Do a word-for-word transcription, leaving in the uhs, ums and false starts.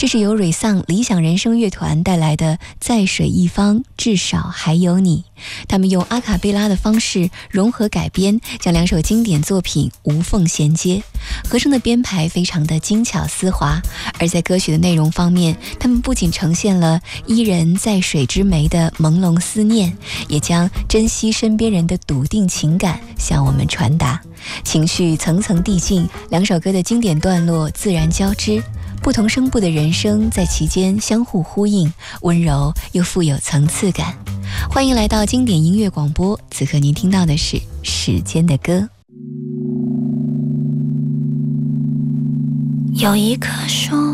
这是由蕊丧理想人生乐团带来的《在水一方，至少还有你》。他们用阿卡贝拉的方式融合改编，将两首经典作品无缝衔接。和声的编排非常的精巧丝滑，而在歌曲的内容方面，他们不仅呈现了伊人在水之湄的朦胧思念，也将珍惜身边人的笃定情感向我们传达。情绪层层递进，两首歌的经典段落自然交织，不同声部的人声在其间相互呼应，温柔又富有层次感。欢迎来到经典音乐广播，此刻您听到的是时间的歌。 有一棵树